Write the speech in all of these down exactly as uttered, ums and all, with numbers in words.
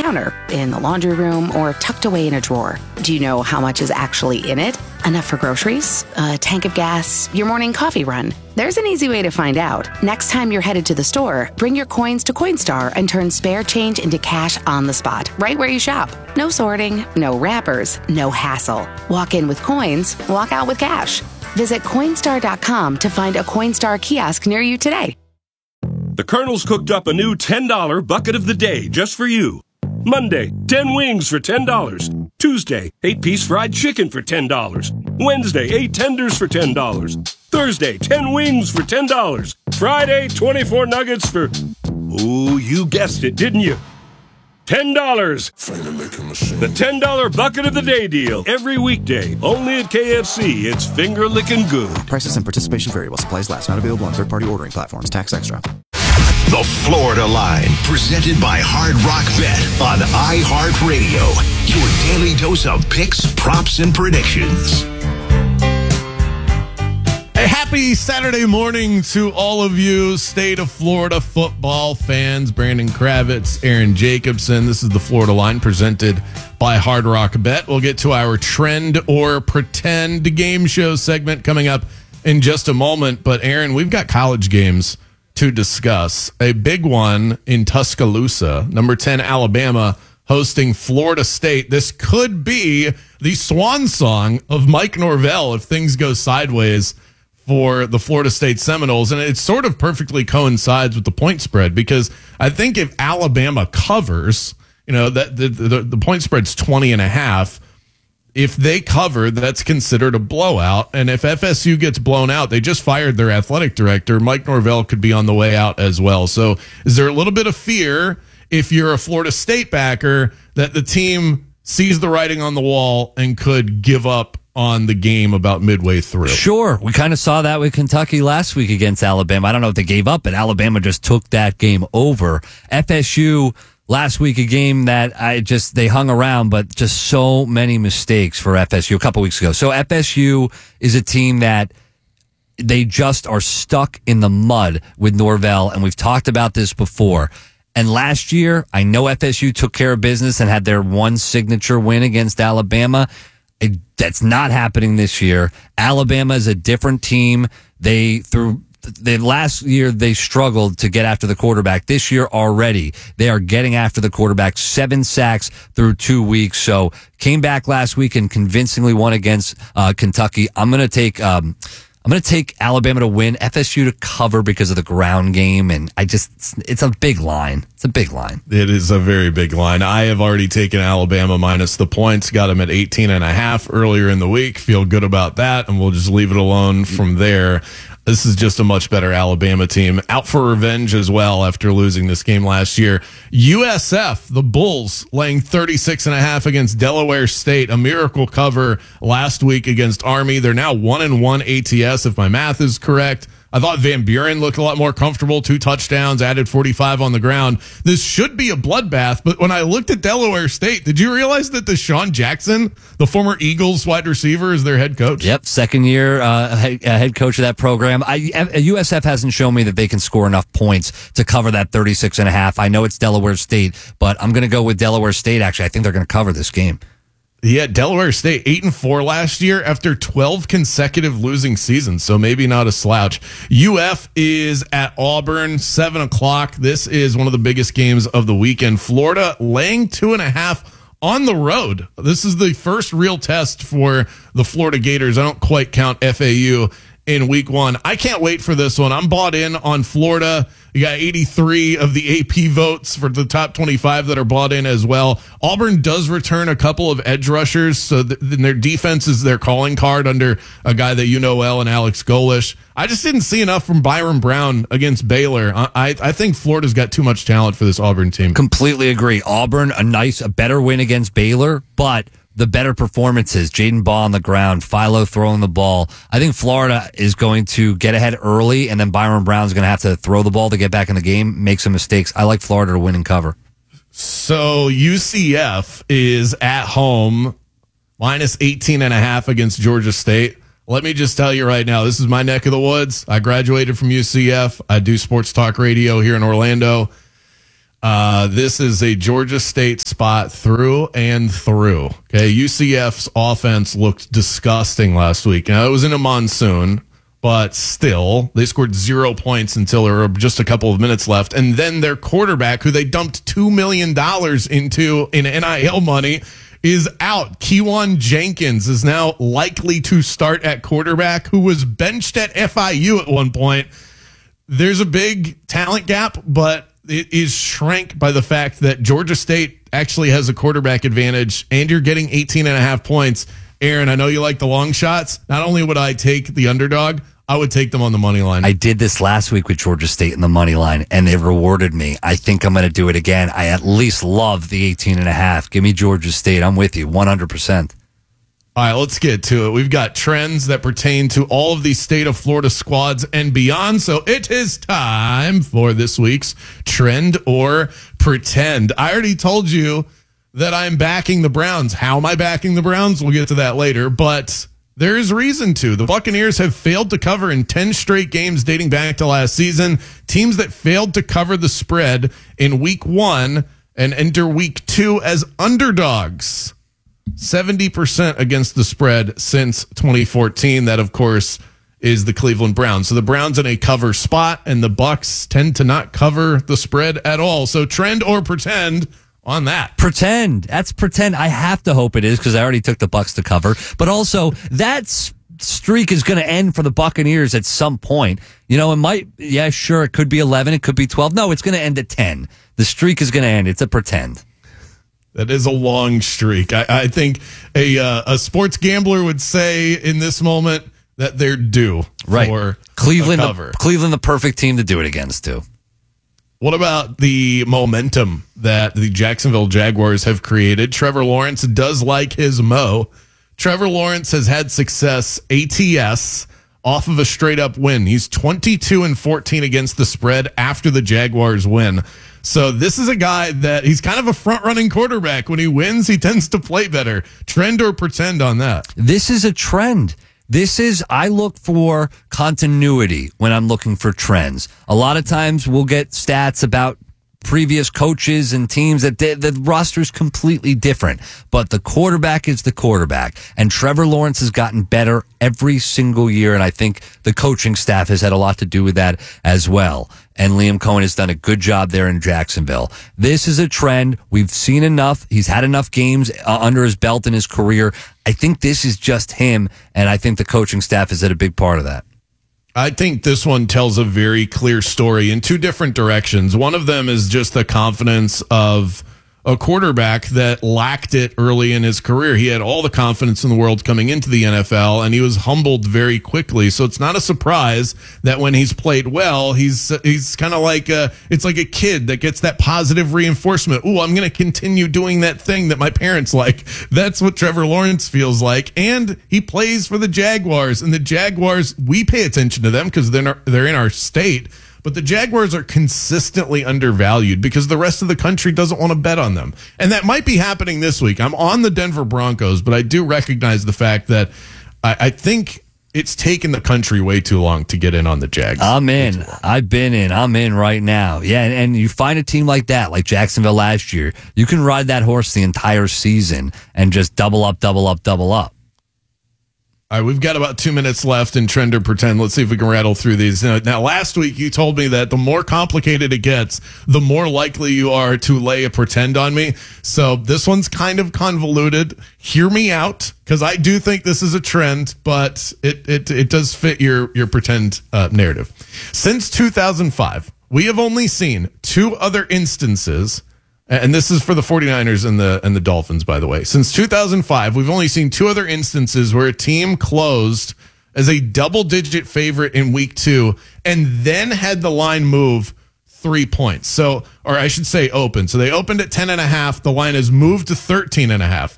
counter, in the laundry room, or tucked away in a drawer? Do you know how much is actually in it? Enough for groceries, a tank of gas, your morning coffee run? There's an easy way to find out. Next time you're headed to the store, bring your coins to Coinstar and turn spare change into cash on the spot, right where you shop. No sorting, no wrappers, no hassle. Walk in with coins, walk out with cash. Visit Coinstar dot com to find a Coinstar kiosk near you today. The Colonel's cooked up a new ten dollar bucket of the day just for you. Monday, ten wings for ten dollars. Tuesday, eight piece fried chicken for ten dollars. Wednesday, eight tenders for ten dollars. Thursday, ten wings for ten dollars. Friday, twenty-four nuggets for... Ooh, you guessed it, didn't you? ten dollars. The ten dollar bucket of the day deal. Every weekday. Only at K F C. It's finger licking good. Prices and participation variable. Supplies last. Not available on third-party ordering platforms. Tax extra. The Florida Line, presented by Hard Rock Bet on iHeartRadio. Your daily dose of picks, props, and predictions. A happy Saturday morning to all of you state of Florida football fans. Brandon Kravitz, Aaron Jacobson. This is the Florida Line presented by Hard Rock Bet. We'll get to our trend or pretend game show segment coming up in just a moment. But Aaron, we've got college games to discuss. A big one in Tuscaloosa, number ten Alabama hosting Florida State. This could be the swan song of Mike Norvell if things go sideways for the Florida State Seminoles. And it sort of perfectly coincides with the point spread, because I think if Alabama covers, you know, that the, the, the point spread's twenty and a half. If they cover, that's considered a blowout. And if F S U gets blown out, they just fired their athletic director. Mike Norvell could be on the way out as well. So is there a little bit of fear, if you're a Florida State backer, that the team sees the writing on the wall and could give up on the game about midway through? Sure. We kind of saw that with Kentucky last week against Alabama. I don't know if they gave up, but Alabama just took that game over. F S U last week, a game that I just, they hung around, but just so many mistakes for F S U a couple weeks ago. So F S U is a team that they just are stuck in the mud with Norvell, and we've talked about this before. And last year, I know F S U took care of business and had their one signature win against Alabama. It, that's not happening this year. Alabama is a different team. They, through the last year, they struggled to get after the quarterback. This year already, they are getting after the quarterback. Seven sacks through two weeks. So came back last week and convincingly won against uh, Kentucky. I'm going to take, um, I'm going to take Alabama to win, F S U to cover because of the ground game. And I just, it's, it's a big line. It's a big line. It is a very big line. I have already taken Alabama minus the points, got them at eighteen and a half earlier in the week. Feel good about that. And we'll just leave it alone from there. This is just a much better Alabama team. Out for revenge as well after losing this game last year. U S F, the Bulls, laying thirty-six and a half against Delaware State. A miracle cover last week against Army. They're now one and one A T S, if my math is correct. I thought Van Buren looked a lot more comfortable. Two touchdowns, added forty-five on the ground. This should be a bloodbath, but when I looked at Delaware State, did you realize that Deshaun Jackson, the former Eagles wide receiver, is their head coach? Yep, second year uh, head coach of that program. I, U S F hasn't shown me that they can score enough points to cover that thirty-six and a half. I know it's Delaware State, but I'm going to go with Delaware State. Actually, I think they're going to cover this game. Yeah, Delaware State, eight and four last year after twelve consecutive losing seasons, so maybe not a slouch. U F is at Auburn, seven o'clock. This is one of the biggest games of the weekend. Florida laying two and a half on the road. This is the first real test for the Florida Gators. I don't quite count F A U in week one. I can't wait for this one. I'm bought in on Florida. You got eighty-three of the A P votes for the top twenty-five that are bought in as well. Auburn does return a couple of edge rushers, so th- their defense is their calling card under a guy that you know well, and Alex Golish. I just didn't see enough from Byron Brown against Baylor. I, I, I think Florida's got too much talent for this Auburn team. Completely agree. Auburn, a nice, a better win against Baylor, but the better performances, Jaden Baugh on the ground, Philo throwing the ball. I think Florida is going to get ahead early, and then Byron Brown's going to have to throw the ball to get back in the game, make some mistakes. I like Florida to win and cover. So U C F is at home, minus eighteen and a half against Georgia State. Let me just tell you right now, this is my neck of the woods. I graduated from U C F. I do sports talk radio here in Orlando. Uh, this is a Georgia State spot through and through. Okay, U C F's offense looked disgusting last week. Now, it was in a monsoon, but still, they scored zero points until there were just a couple of minutes left. And then their quarterback, who they dumped two million dollars into in N I L money, is out. Kewan Jenkins is now likely to start at quarterback, who was benched at F I U at one point. There's a big talent gap, but it is shrank by the fact that Georgia State actually has a quarterback advantage, and you're getting eighteen and a half points. Aaron, I know you like the long shots. Not only would I take the underdog, I would take them on the money line. I did this last week with Georgia State in the money line, and they rewarded me. I think I'm going to do it again. I at least love the eighteen and a half. Give me Georgia State. I'm with you one hundred percent. All right, let's get to it. We've got trends that pertain to all of these state of Florida squads and beyond. So it is time for this week's Trend or Pretend. I already told you that I'm backing the Browns. How am I backing the Browns? We'll get to that later, but there is reason to. The Buccaneers have failed to cover in ten straight games dating back to last season. Teams that failed to cover the spread in week one and enter week two as underdogs. seventy percent against the spread since twenty fourteen. That, of course, is the Cleveland Browns. So the Browns in a cover spot, and the Bucs tend to not cover the spread at all. So trend or pretend on that. Pretend. That's pretend. I have to hope it is, because I already took the Bucs to cover. But also, that streak is going to end for the Buccaneers at some point. You know, it might, yeah, sure, it could be eleven, it could be twelve. No, it's going to end at ten. The streak is going to end. It's a pretend. That is a long streak. I, I think a uh, a sports gambler would say in this moment that they're due right. for Cleveland. a cover. The, Cleveland, the perfect team to do it against, too. What about the momentum that the Jacksonville Jaguars have created? Trevor Lawrence does like his mo. Trevor Lawrence has had success A T S off of a straight up win. He's twenty-two and fourteen against the spread after the Jaguars win. So this is a guy that he's kind of a front running quarterback. When he wins, he tends to play better. Trend or pretend on that? This is a trend. This is, I look for continuity when I'm looking for trends. A lot of times we'll get stats about previous coaches and teams that they, the roster is completely different, but the quarterback is the quarterback, and Trevor Lawrence has gotten better every single year, and I think the coaching staff has had a lot to do with that as well. And Liam Cohen has done a good job there in Jacksonville. This is a trend. We've seen enough. He's had enough games uh, under his belt in his career. I think this is just him, and I think the coaching staff has had a big part of that. I think this one tells a very clear story in two different directions. One of them is just the confidence of a quarterback that lacked it early in his career. He had all the confidence in the world coming into the N F L, and he was humbled very quickly. So it's not a surprise that when he's played well, he's he's kind of like a, it's like a kid that gets that positive reinforcement. Oh, I'm going to continue doing that thing that my parents like. That's what Trevor Lawrence feels like. And he plays for the Jaguars, and the Jaguars, we pay attention to them because they're they're in our state. But the Jaguars are consistently undervalued because the rest of the country doesn't want to bet on them. And that might be happening this week. I'm on the Denver Broncos, but I do recognize the fact that I, I think it's taken the country way too long to get in on the Jags. I'm in. I've been in. I'm in right now. Yeah, and, and you find a team like that, like Jacksonville last year, you can ride that horse the entire season and just double up, double up, double up. All right, we've got about two minutes left in Trend or Pretend. Let's see if we can rattle through these. Now, now, last week you told me that the more complicated it gets, the more likely you are to lay a pretend on me. So this one's kind of convoluted. Hear me out, because I do think this is a trend, but it it it does fit your your pretend uh, narrative. Since two thousand five, we have only seen two other instances. And this is for the 49ers and the and the Dolphins, by the way. Since two thousand five, we've only seen two other instances where a team closed as a double-digit favorite in week two and then had the line move three points. So, or I should say open. So they opened at ten and a half. The line has moved to thirteen and a half.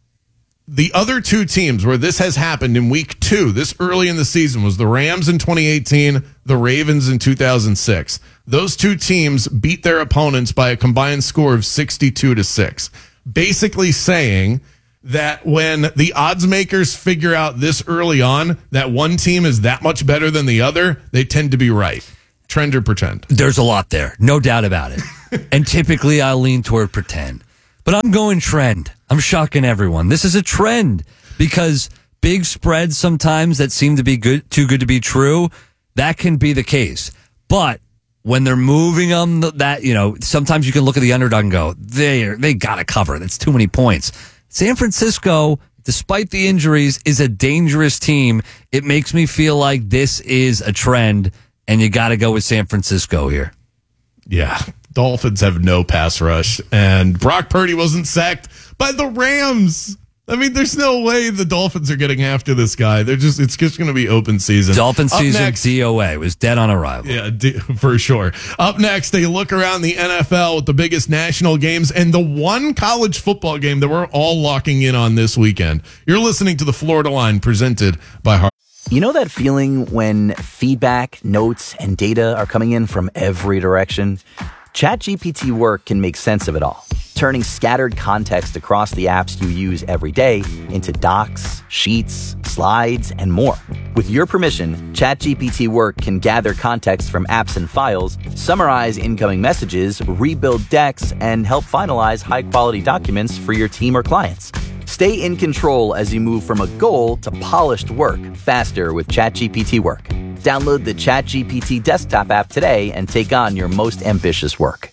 The other two teams where this has happened in week two, this early in the season, was the Rams in twenty eighteen, the Ravens in two thousand six. Those two teams beat their opponents by a combined score of sixty-two to six, basically saying that when the odds makers figure out this early on that one team is that much better than the other, they tend to be right. Trend or pretend? There's a lot there, no doubt about it. And typically I lean toward pretend. But I'm going trend. I'm shocking everyone. This is a trend because big spreads sometimes that seem to be good, too good to be true, that can be the case. But when they're moving them, that, you know, sometimes you can look at the underdog and go, they they got to cover. That's too many points. San Francisco, despite the injuries, is a dangerous team. It makes me feel like this is a trend, and you got to go with San Francisco here. Yeah. Dolphins have no pass rush, and Brock Purdy wasn't sacked by the Rams. I mean, there's no way the Dolphins are getting after this guy. They're just, it's just going to be open season. Dolphin Up season, next, D O A was dead on arrival. Yeah, d- for sure. Up next, they look around the N F L with the biggest national games and the one college football game that we're all locking in on this weekend. You're listening to the Florida Line presented by Hard. You know that feeling when feedback, notes, and data are coming in from every direction? ChatGPT Work can make sense of it all, turning scattered context across the apps you use every day into docs, sheets, slides, and more. With your permission, ChatGPT Work can gather context from apps and files, summarize incoming messages, rebuild decks, and help finalize high-quality documents for your team or clients. Stay in control as you move from a goal to polished work faster with ChatGPT Work. Download the ChatGPT desktop app today and take on your most ambitious work.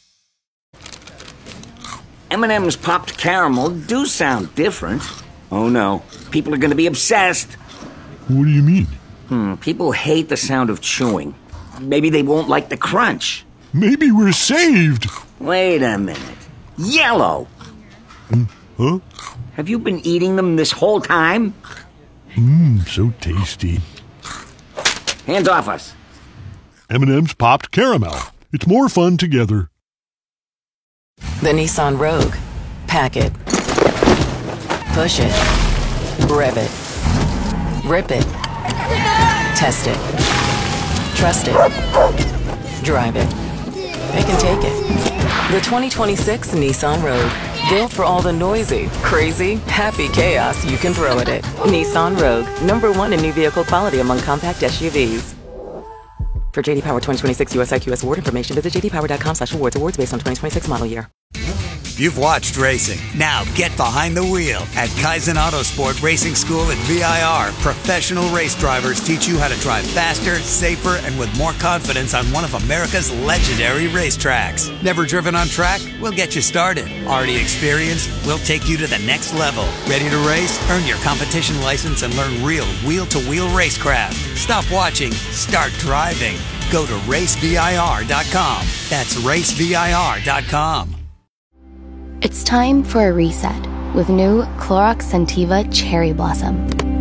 M and M's popped caramel do sound different. Oh no, people are going to be obsessed. What do you mean? Hmm, people hate the sound of chewing. Maybe they won't like the crunch. Maybe we're saved. Wait a minute. Yellow! Mm, huh? Have you been eating them this whole time? Mmm, so tasty. Hands off us. M and M's popped caramel. It's more fun together. The Nissan Rogue. Pack it. Push it. Rev it. Rip it. Test it. Trust it. Drive it. They can take it. The twenty twenty-six Nissan Rogue. Built for all the noisy, crazy, happy chaos you can throw at it. Nissan Rogue. Number one in new vehicle quality among compact S U Vs. For J D Power twenty twenty-six U S I Q S award information, visit j d power dot com slash awards. Awards based on twenty twenty-six model year. You've watched racing. Now get behind the wheel at Kaizen Autosport Racing School at V I R. Professional race drivers teach you how to drive faster, safer, and with more confidence on one of America's legendary racetracks. Never driven on track? We'll get you started. Already experienced? We'll take you to the next level. Ready to race? Earn your competition license and learn real wheel-to-wheel racecraft. Stop watching. Start driving. Go to race V I R dot com. That's race V I R dot com. It's time for a reset with new Clorox Scentiva Cherry Blossom.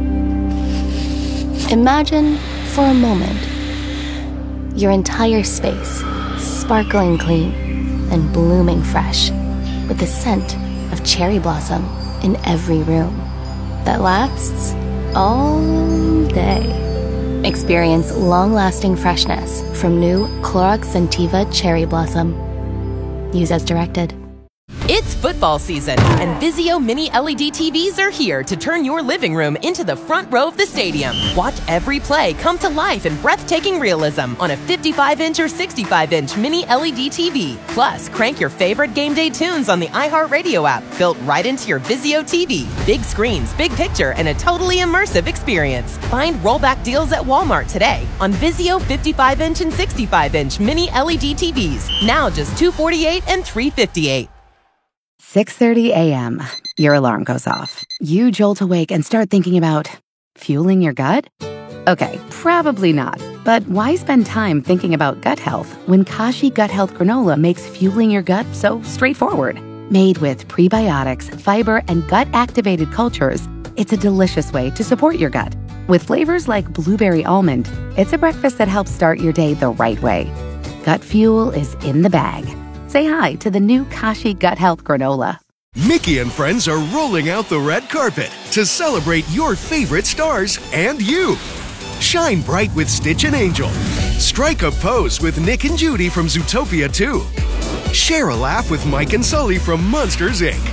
Imagine, for a moment, your entire space sparkling clean and blooming fresh with the scent of cherry blossom in every room that lasts all day. Experience long-lasting freshness from new Clorox Scentiva Cherry Blossom. Use as directed. It's football season, and Vizio Mini L E D T Vs are here to turn your living room into the front row of the stadium. Watch every play come to life in breathtaking realism on a fifty-five inch or sixty-five inch Mini L E D T V. Plus, crank your favorite game day tunes on the iHeartRadio app, built right into your Vizio T V. Big screens, big picture, and a totally immersive experience. Find rollback deals at Walmart today on Vizio fifty-five inch and sixty-five inch Mini L E D T Vs. Now just two hundred forty-eight dollars and three hundred fifty-eight dollars. six thirty a.m. Your alarm goes off. You jolt awake and start thinking about fueling your gut? Okay, probably not. But why spend time thinking about gut health when Kashi Gut Health Granola makes fueling your gut so straightforward? Made with prebiotics, fiber, and gut-activated cultures, it's a delicious way to support your gut. With flavors like blueberry almond, it's a breakfast that helps start your day the right way. Gut fuel is in the bag. Say hi to the new Kashi Gut Health Granola. Mickey and friends are rolling out the red carpet to celebrate your favorite stars and you. Shine bright with Stitch and Angel. Strike a pose with Nick and Judy from Zootopia two. Share a laugh with Mike and Sully from Monsters, Incorporated.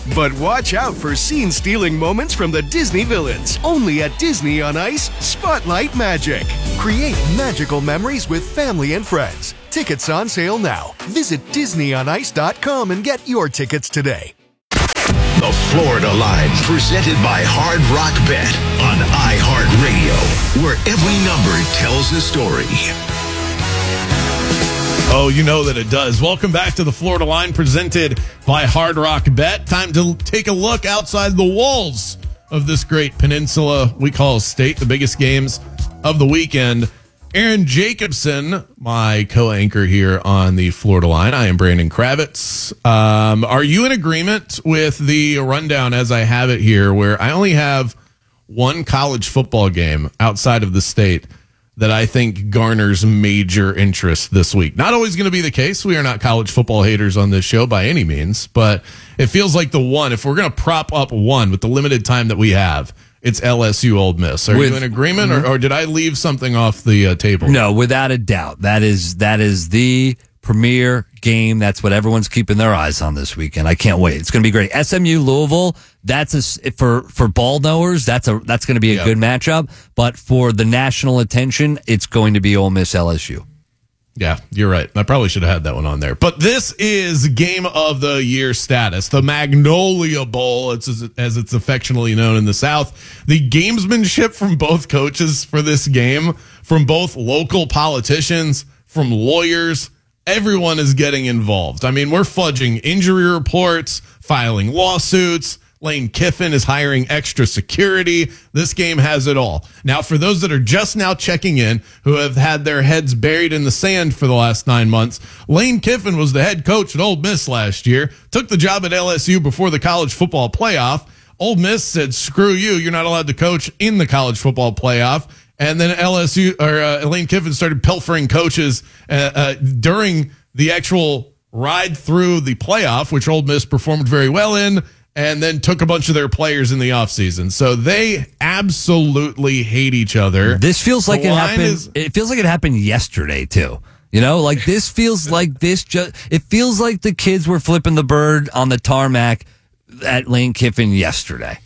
But watch out for scene-stealing moments from the Disney villains. Only at Disney on Ice, Spotlight Magic. Create magical memories with family and friends. Tickets on sale now. Visit disney on ice dot com and get your tickets today. The Florida Line, presented by Hard Rock Bet on iHeartRadio, where every number tells a story. Oh, you know that it does. Welcome back to the Florida Line, presented by Hard Rock Bet. Time to take a look outside the walls of this great peninsula we call state, the biggest games of the weekend. Aaron Jacobson, my co-anchor here on the Florida Line. I am Brandon Kravitz. Um, are you in agreement with the rundown as I have it here, where I only have one college football game outside of the state that I think garners major interest this week? Not always going to be the case. We are not college football haters on this show by any means, but it feels like the one, if we're going to prop up one with the limited time that we have, it's L S U Ole Miss. Are with, you in agreement, or, or did I leave something off the uh, table? No, without a doubt. That is that is the premier game. That's what everyone's keeping their eyes on this weekend. I can't wait. It's going to be great. S M U Louisville. That's a for for ball knowers. That's a that's going to be a yep. good matchup. But for the national attention, it's going to be Ole Miss L S U. Yeah, you're right. I probably should have had that one on there. But this is game of the year status, the Magnolia Bowl, it's as, as it's affectionately known in the South. The gamesmanship from both coaches for this game, from both local politicians, from lawyers, everyone is getting involved. I mean, we're fudging injury reports, filing lawsuits. Lane Kiffin is hiring extra security. This game has it all. Now, for those that are just now checking in, who have had their heads buried in the sand for the last nine months, Lane Kiffin was the head coach at Ole Miss last year, took the job at L S U before the college football playoff. Ole Miss said, screw you, you're not allowed to coach in the college football playoff. And then L S U or uh, Lane Kiffin started pilfering coaches uh, uh, during the actual ride through the playoff, which Ole Miss performed very well in, and then took a bunch of their players in the offseason. So they absolutely hate each other. This feels like the it happened. Is, it feels like it happened yesterday too. You know, like this feels like this just, it feels like the kids were flipping the bird on the tarmac at Lane Kiffin yesterday.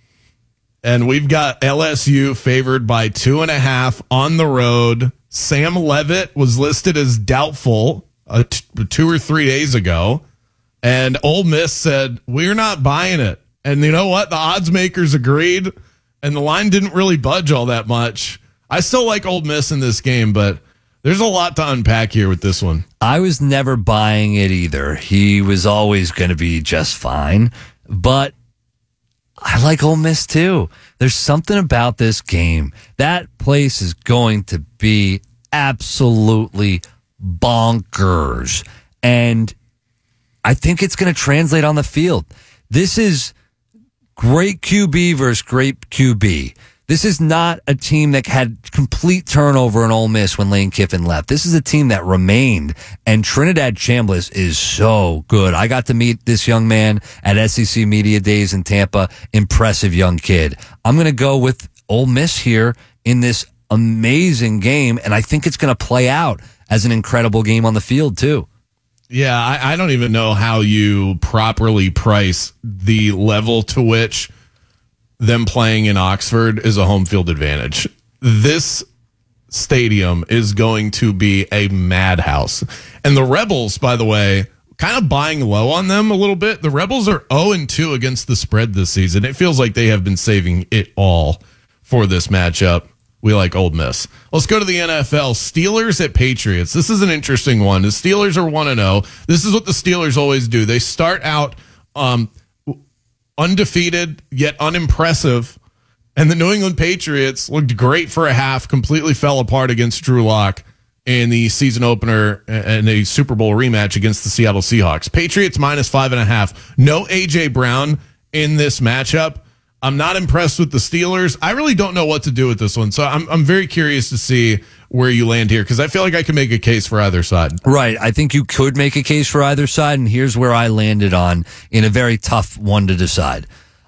And we've got L S U favored by two and a half on the road. Sam Levitt was listed as doubtful uh, t- two or three days ago. And Ole Miss said, we're not buying it. And you know what? The odds makers agreed, and the line didn't really budge all that much. I still like Ole Miss in this game, but there's a lot to unpack here with this one. I was never buying it either. He was always going to be just fine. But I like Ole Miss too. There's something about this game. That place is going to be absolutely bonkers. And I think it's going to translate on the field. This is great Q B versus great Q B. This is not a team that had complete turnover in Ole Miss when Lane Kiffin left. This is a team that remained, and Trinidad Chambliss is so good. I got to meet this young man at S E C Media Days in Tampa. Impressive young kid. I'm going to go with Ole Miss here in this amazing game, and I think it's going to play out as an incredible game on the field, too. Yeah, I, I don't even know how you properly price the level to which them playing in Oxford is a home field advantage. This stadium is going to be a madhouse. And the Rebels, by the way, kind of buying low on them a little bit. The Rebels are oh and two against the spread this season. It feels like they have been saving it all for this matchup. We like Ole Miss. Let's go to the N F L. Steelers at Patriots. This is an interesting one. The Steelers are one and oh. This is what the Steelers always do. They start out um, undefeated, yet unimpressive. And the New England Patriots looked great for a half, completely fell apart against Drew Lock in the season opener and a Super Bowl rematch against the Seattle Seahawks. Patriots minus five and a half. No A J Brown in this matchup. I'm not impressed with the Steelers. I really don't know what to do with this one. So I'm I'm very curious to see where you land here, because I feel like I can make a case for either side. Right. I think you could make a case for either side, and here's where I landed on in a very tough one to decide.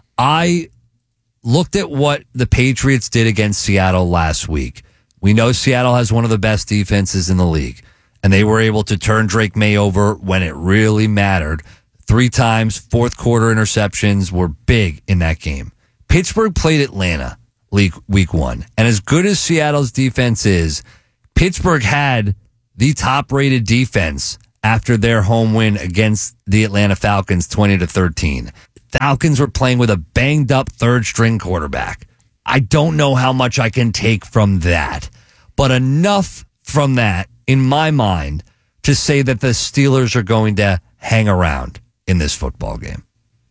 I looked at what the Patriots did against Seattle last week. We know Seattle has one of the best defenses in the league, and they were able to turn Drake May over when it really mattered. three times, fourth quarter interceptions were big in that game. Pittsburgh played Atlanta week, week one. And as good as Seattle's defense is, Pittsburgh had the top rated defense after their home win against the Atlanta Falcons twenty to thirteen. Falcons were playing with a banged up third string quarterback. I don't know how much I can take from that, but enough from that in my mind to say that the Steelers are going to hang around in this football game.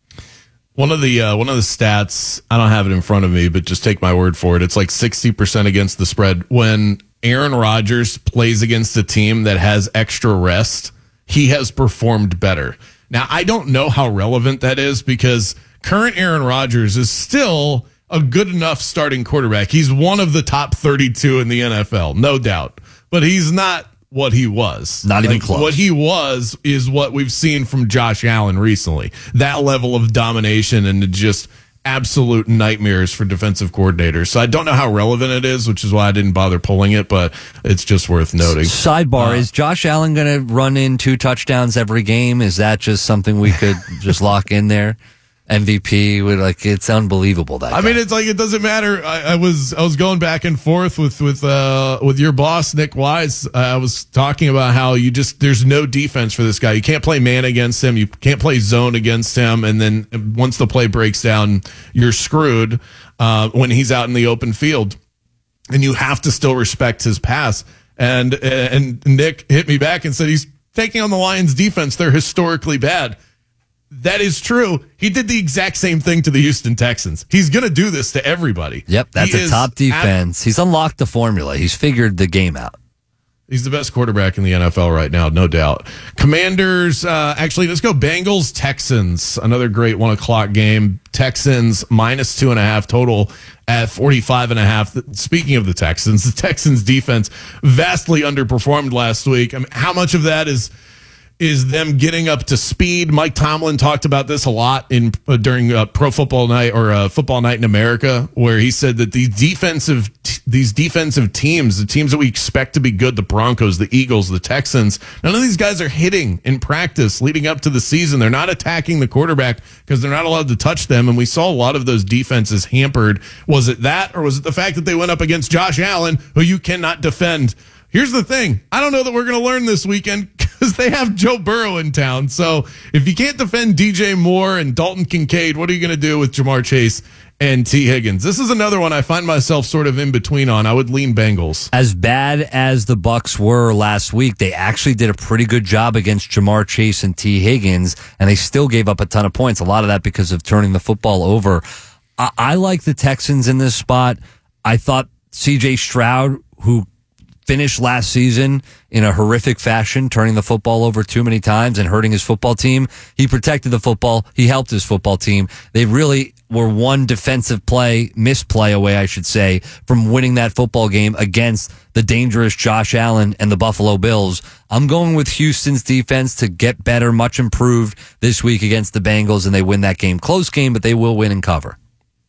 One of the uh, one of the stats, I don't have it in front of me, but just take my word for it. It's like sixty percent against the spread. When Aaron Rodgers plays against a team that has extra rest, he has performed better. Now, I don't know how relevant that is because current Aaron Rodgers is still a good enough starting quarterback. He's one of the top thirty-two in the N F L, no doubt. But he's not what he was. Not even like, close. What he was is what we've seen from Josh Allen recently. That level of domination and just absolute nightmares for defensive coordinators. So I don't know how relevant it is, which is why I didn't bother pulling it, but it's just worth noting. Sidebar, uh, is Josh Allen going to run in two touchdowns every game? Is that just something we could just lock in there? M V P would like it's unbelievable that I guy. mean, it's like it doesn't matter. I, I was I was going back and forth with with uh with your boss Nick Wise. Uh, I was talking about how you just there's no defense for this guy. You can't play man against him. You can't play zone against him. And then once the play breaks down, you're screwed uh, when he's out in the open field. And you have to still respect his pass. And and Nick hit me back and said he's taking on the Lions defense. They're historically bad. That is true. He did the exact same thing to the Houston Texans. He's going to do this to everybody. Yep, that's He a is top defense. At, He's unlocked the formula. He's figured the game out. He's the best quarterback in the N F L right now, no doubt. Commanders, uh, actually, let's go Bengals, Texans. Another great one o'clock game. Texans minus two and a half total at forty-five and a half. Speaking of the Texans, the Texans defense vastly underperformed last week. I mean, how much of that is is them getting up to speed? Mike Tomlin talked about this a lot in uh, during uh, Pro Football Night or uh, Football Night in America, where he said that these defensive t- these defensive teams, the teams that we expect to be good, the Broncos, the Eagles, the Texans, none of these guys are hitting in practice leading up to the season. They're not attacking the quarterback because they're not allowed to touch them, and we saw a lot of those defenses hampered. Was it that, or was it the fact that they went up against Josh Allen, who you cannot defend? Here's the thing. I don't know that we're going to learn this weekend because they have Joe Burrow in town. So if you can't defend D J Moore and Dalton Kincaid, what are you going to do with Jamar Chase and T. Higgins? This is another one I find myself sort of in between on. I would lean Bengals. As bad as the Bucs were last week, they actually did a pretty good job against Jamar Chase and T. Higgins, and they still gave up a ton of points. A lot of that because of turning the football over. I, I like the Texans in this spot. I thought C J Stroud, who finished last season in a horrific fashion, turning the football over too many times and hurting his football team. He protected the football. He helped his football team. They really were one defensive play, misplay away, I should say, from winning that football game against the dangerous Josh Allen and the Buffalo Bills. I'm going with Houston's defense to get better, much improved this week against the Bengals, and they win that game. Close game, but they will win and cover.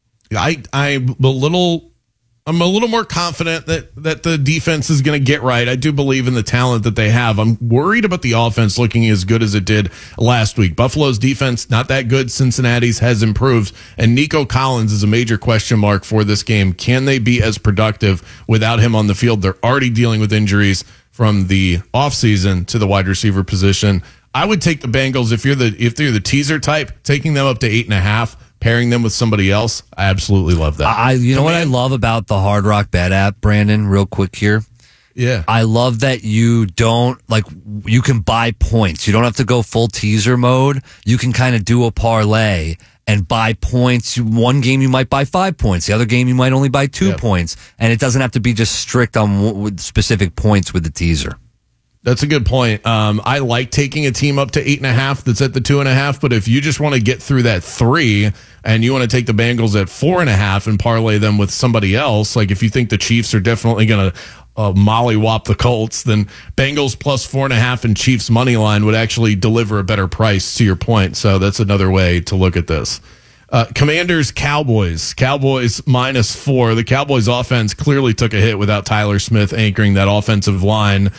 I, I'm a little... I'm a little more confident that, that the defense is going to get right. I do believe in the talent that they have. I'm worried about the offense looking as good as it did last week. Buffalo's defense, not that good. Cincinnati's has improved. And Nico Collins is a major question mark for this game. Can they be as productive without him on the field? They're already dealing with injuries from the offseason to the wide receiver position. I would take the Bengals if you're the if they're the teaser type, taking them up to eight and a half. Pairing them with somebody else, I absolutely love that. I, you know what I love about the Hard Rock Bet app, Brandon, real quick here? Yeah. I love that you don't, like, you can buy points. You don't have to go full teaser mode. You can kind of do a parlay and buy points. One game you might buy five points. The other game you might only buy two yeah. points. And it doesn't have to be just strict on specific points with the teaser. That's a good point. Um, I like taking a team up to eight and a half that's at the two and a half, but if you just want to get through that three and you want to take the Bengals at four and a half and parlay them with somebody else, like if you think the Chiefs are definitely going to uh, mollywop the Colts, then Bengals plus four and a half and Chiefs money line would actually deliver a better price to your point. So that's another way to look at this. Uh, Commanders, Cowboys. Cowboys minus four. The Cowboys offense clearly took a hit without Tyler Smith anchoring that offensive line.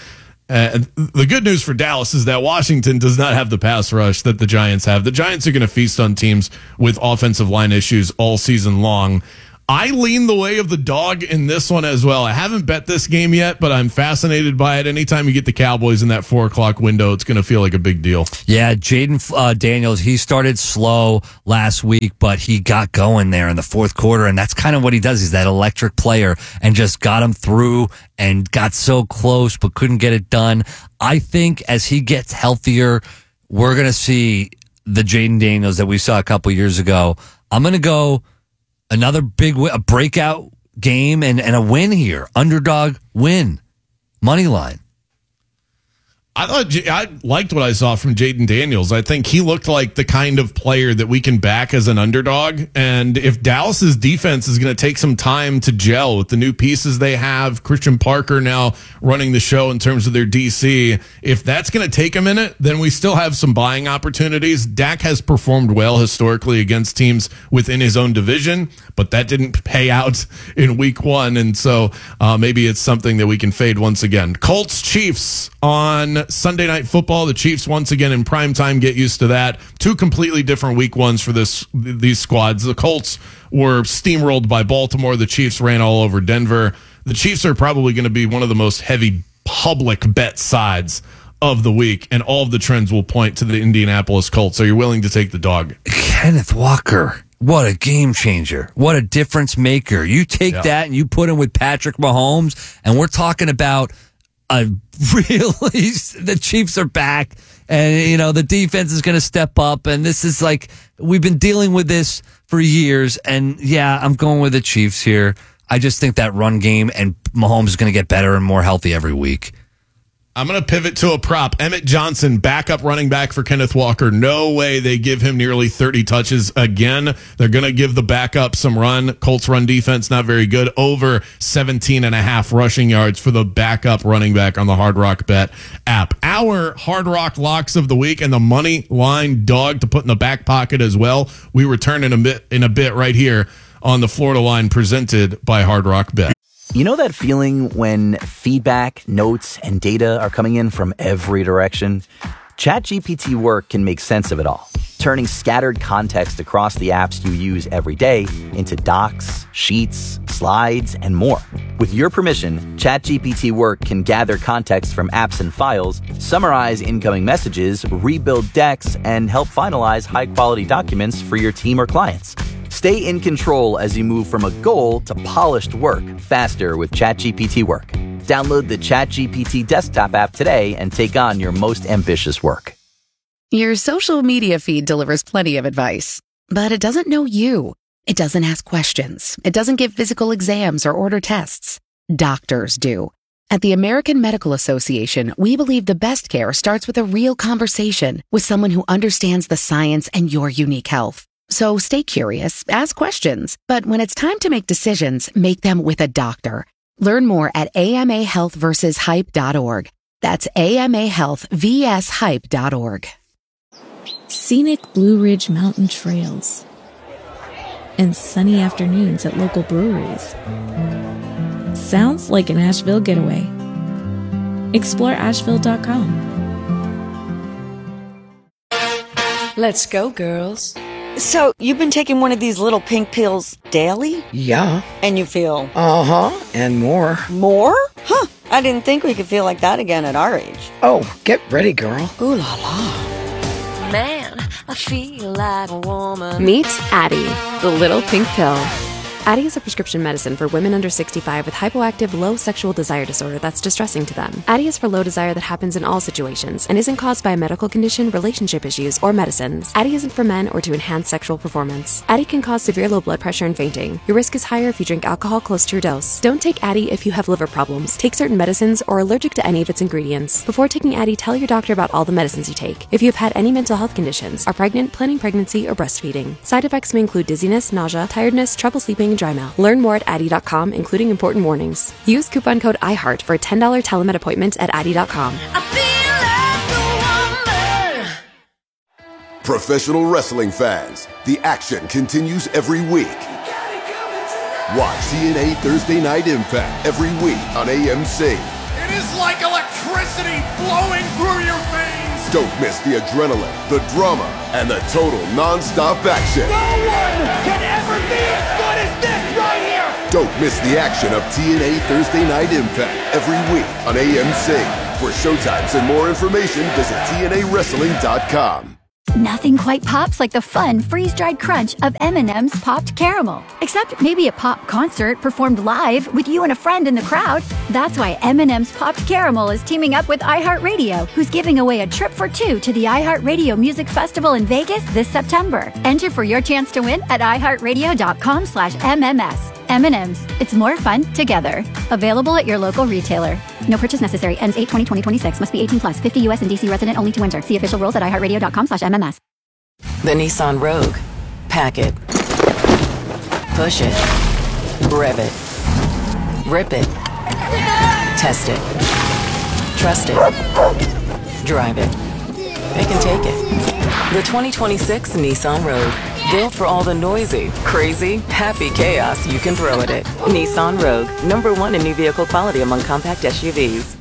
Uh, the good news for Dallas is that Washington does not have the pass rush that the Giants have. The Giants are going to feast on teams with offensive line issues all season long. I lean the way of the dog in this one as well. I haven't bet this game yet, but I'm fascinated by it. Anytime you get the Cowboys in that four o'clock window, it's going to feel like a big deal. Yeah, Jaden uh, Daniels, he started slow last week, but he got going there in the fourth quarter, and that's kind of what he does. He's that electric player and just got him through and got so close but couldn't get it done. I think as he gets healthier, we're going to see the Jaden Daniels that we saw a couple years ago. I'm going to go another big win, a breakout game and, and a win here. Underdog win. Money line. I thought I liked what I saw from Jaden Daniels. I think he looked like the kind of player that we can back as an underdog. And if Dallas's defense is going to take some time to gel with the new pieces they have, Christian Parker now running the show in terms of their D C, if that's going to take a minute, then we still have some buying opportunities. Dak has performed well historically against teams within his own division, but that didn't pay out in week one. And so uh, maybe it's something that we can fade once again. Colts Chiefs on Sunday Night Football. The Chiefs once again in prime time. Get used to that. Two completely different week ones for this these squads. The Colts were steamrolled by Baltimore. The Chiefs ran all over Denver. The Chiefs are probably going to be one of the most heavy public bet sides of the week, and all of the trends will point to the Indianapolis Colts. Are you willing to take the dog? Kenneth Walker. What a game changer. What a difference maker. You take yeah. that and you put him with Patrick Mahomes, and we're talking about a really, the Chiefs are back, and, you know, the defense is going to step up, and this is like, we've been dealing with this for years, and yeah, I'm going with the Chiefs here. I just think that run game and Mahomes is going to get better and more healthy every week. I'm going to pivot to a prop. Emmett Johnson, backup running back for Kenneth Walker. No way they give him nearly thirty touches again. They're going to give the backup some run. Colts run defense, not very good. Over seventeen and a half rushing yards for the backup running back on the Hard Rock Bet app. Our Hard Rock locks of the week and the money line dog to put in the back pocket as well. We return in a bit, in a bit right here on the Florida Line presented by Hard Rock Bet. You know that feeling when feedback, notes, and data are coming in from every direction? ChatGPT Work can make sense of it all, turning scattered context across the apps you use every day into docs, sheets, slides, and more. With your permission, ChatGPT Work can gather context from apps and files, summarize incoming messages, rebuild decks, and help finalize high-quality documents for your team or clients. Stay in control as you move from a goal to polished work faster with ChatGPT Work. Download the ChatGPT desktop app today and take on your most ambitious work. Your social media feed delivers plenty of advice, but it doesn't know you. It doesn't ask questions. It doesn't give physical exams or order tests. Doctors do. At the American Medical Association, we believe the best care starts with a real conversation with someone who understands the science and your unique health. So stay curious, ask questions, but when it's time to make decisions, make them with a doctor. Learn more at A M A health versus hype dot org. That's A M A health versus hype dot org. Scenic Blue Ridge Mountain trails and sunny afternoons at local breweries. Sounds like an Asheville getaway. Explore asheville dot com. Let's go, girls. So, you've been taking one of these little pink pills daily? Yeah. And you feel? Uh-huh, and more. More? Huh, I didn't think we could feel like that again at our age. Oh, get ready, girl. Ooh la la. Man, I feel like a woman. Meet Addie, the little pink pill. Addie is a prescription medicine for women under sixty-five with hypoactive low sexual desire disorder that's distressing to them. Addie is for low desire that happens in all situations and isn't caused by a medical condition, relationship issues, or medicines. Addie isn't for men or to enhance sexual performance. Addie can cause severe low blood pressure and fainting. Your risk is higher if you drink alcohol close to your dose. Don't take Addie if you have liver problems, take certain medicines, or are allergic to any of its ingredients. Before taking Addie, tell your doctor about all the medicines you take. If you have had any mental health conditions, are pregnant, planning pregnancy, or breastfeeding. Side effects may include dizziness, nausea, tiredness, trouble sleeping, and dry mouth. Learn more at Addie dot com, including important warnings. Use coupon code iHeart for a ten dollars telemed appointment at Addie dot com. Professional wrestling fans, the action continues every week. Watch T N A Thursday Night Impact every week on A M C. It is like electricity. electricity flowing through your veins. Don't miss the adrenaline, the drama, and the total non-stop action. No one can ever be as good as this right here. Don't miss the action of T N A Thursday Night Impact every week on A M C. For showtimes and more information, visit T N A wrestling dot com. Nothing quite pops like the fun freeze-dried crunch of M and M's Popped Caramel. Except maybe a pop concert performed live with you and a friend in the crowd. That's why M and M's Popped Caramel is teaming up with iHeartRadio, who's giving away a trip for two to the iHeartRadio Music Festival in Vegas this September. Enter for your chance to win at iHeartRadio.com slash MMS. M and M's. It's more fun together. Available at your local retailer. No purchase necessary. Ends eight twenty twenty twenty-six. Must be eighteen plus. fifty U S and D C resident only to enter. See official rules at iHeartRadio.com slash MMS. The Nissan Rogue. Pack it. Push it. Rev it. Rip it. Test it. Trust it. Drive it. They can take it. The twenty twenty-six Nissan Rogue. Built for all the noisy, crazy, happy chaos you can throw at it. Nissan Rogue. Number one in new vehicle quality among compact S U Vs.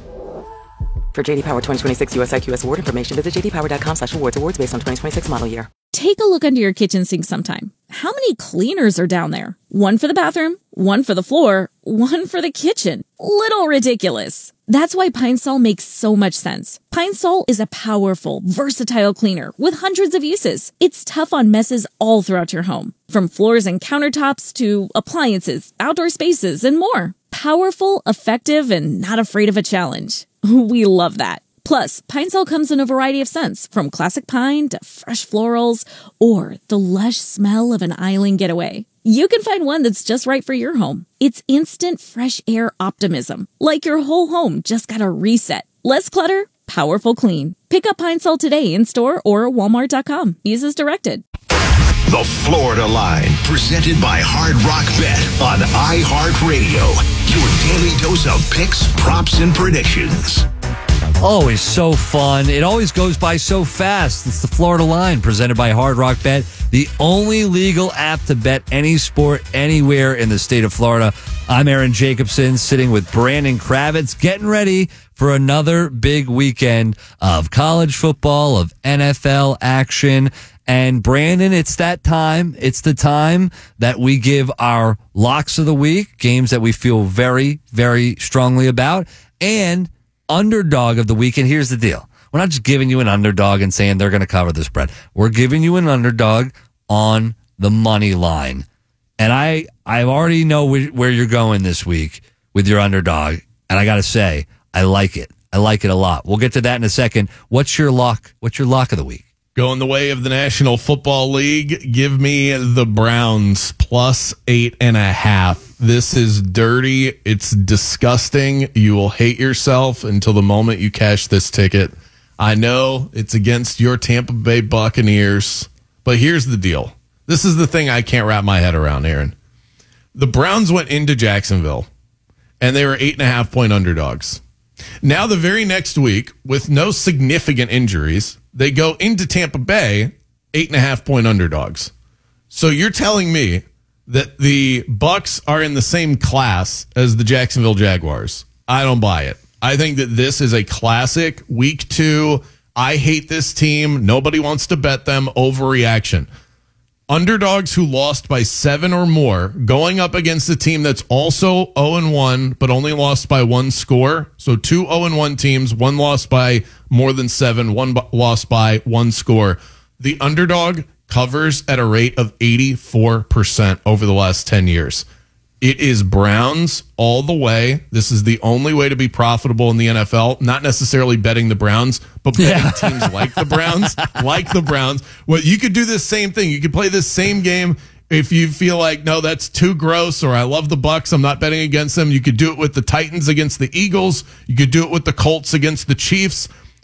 For J D Power twenty twenty-six U S I Q S award information, visit j d power dot com slash awards. Awards based on twenty twenty-six model year. Take a look under your kitchen sink sometime. How many cleaners are down there? One for the bathroom, one for the floor, one for the kitchen. Little ridiculous. That's why Pine Sol makes so much sense. Pine Sol is a powerful, versatile cleaner with hundreds of uses. It's tough on messes all throughout your home, from floors and countertops to appliances, outdoor spaces, and more. Powerful, effective, and not afraid of a challenge. We love that. Plus, Pine Sol comes in a variety of scents, from classic pine to fresh florals, or the lush smell of an island getaway. You can find one that's just right for your home. It's instant fresh air optimism, like your whole home just got a reset. Less clutter, powerful clean. Pick up Pine Sol today in store or walmart dot com. Use as directed. The Florida Line, presented by Hard Rock Bet on iHeartRadio. Your daily dose of picks, props, and predictions. Always so fun. It always goes by so fast. It's the Florida Line, presented by Hard Rock Bet, the only legal app to bet any sport anywhere in the state of Florida. I'm Aaron Jacobson, sitting with Brandon Kravitz, getting ready for another big weekend of college football, of N F L action. And Brandon, it's that time. It's the time that we give our locks of the week, games that we feel very, very strongly about, and underdog of the week. And here's the deal. We're not just giving you an underdog and saying they're going to cover the spread. We're giving you an underdog on the money line. And I, I already know wh- where you're going this week with your underdog. And I got to say, I like it. I like it a lot. We'll get to that in a second. What's your lock? What's your lock of the week? Going the way of the National Football League, give me the Browns plus eight and a half. This is dirty. It's disgusting. You will hate yourself until the moment you cash this ticket. I know it's against your Tampa Bay Buccaneers, but here's the deal. This is the thing I can't wrap my head around, Aaron. The Browns went into Jacksonville, and they were eight and a half point underdogs. Now, the very next week, with no significant injuries, they go into Tampa Bay, eight and a half point underdogs. So you're telling me that the Bucs are in the same class as the Jacksonville Jaguars? I don't buy it. I think that this is a classic week two. I hate this team. Nobody wants to bet them. Overreaction. Underdogs who lost by seven or more going up against a team that's also oh and one, but only lost by one score. So two oh and one teams, one lost by more than seven, one b- lost by one score. The underdog covers at a rate of eighty-four percent over the last ten years. It is Browns all the way. This is the only way to be profitable in the N F L. Not necessarily betting the Browns, but betting yeah. teams like the Browns, like the Browns. Well, you could do this same thing. You could play this same game if you feel like, no, that's too gross, or I love the Bucs, I'm not betting against them. You could do it with the Titans against the Eagles. You could do it with the Colts against the Chiefs.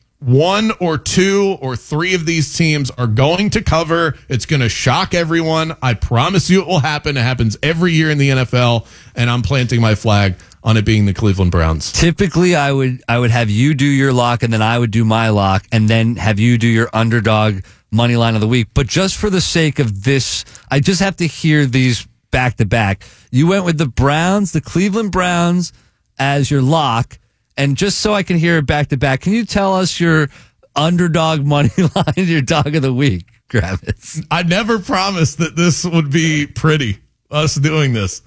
One or two or three of these teams are going to cover. It's going to shock everyone. I promise you it will happen. It happens every year in the N F L, and I'm planting my flag on it being the Cleveland Browns. Typically, I would I would have you do your lock, and then I would do my lock, and then have you do your underdog money line of the week. But just for the sake of this, I just have to hear these back to back. You went with the Browns, the Cleveland Browns, as your lock. And just so I can hear it back to back, can you tell us your underdog money line, your dog of the week, Kravitz? I never promised that this would be pretty, us doing this.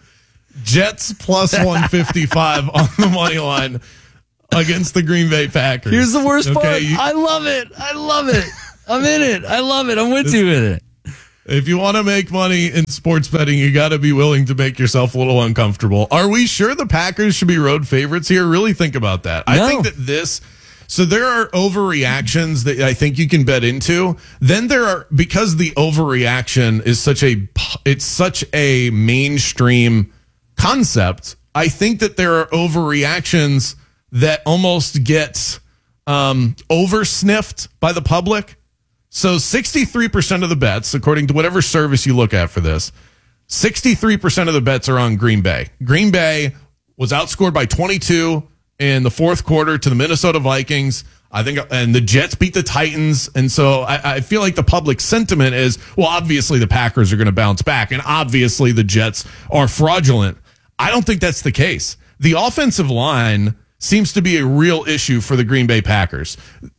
Jets plus one fifty-five on the money line against the Green Bay Packers. Here's the worst okay, part. you, I love it. I love it. I'm in it. I love it. I'm with you with it. If you want to make money in sports betting, you got to be willing to make yourself a little uncomfortable. Are we sure the Packers should be road favorites here? Really think about that. No. I think that this, so there are overreactions that I think you can bet into. Then there are, because the overreaction is such a, it's such a mainstream concept, I think that there are overreactions that almost get um, over-sniffed by the public. So sixty-three percent of the bets, according to whatever service you look at for this, sixty-three percent of the bets are on Green Bay. Green Bay was outscored by twenty-two in the fourth quarter to the Minnesota Vikings. I think, and the Jets beat the Titans. And so I, I feel like the public sentiment is, well, obviously the Packers are going to bounce back, and obviously the Jets are fraudulent. I don't think that's the case. The offensive line seems to be a real issue for the Green Bay Packers.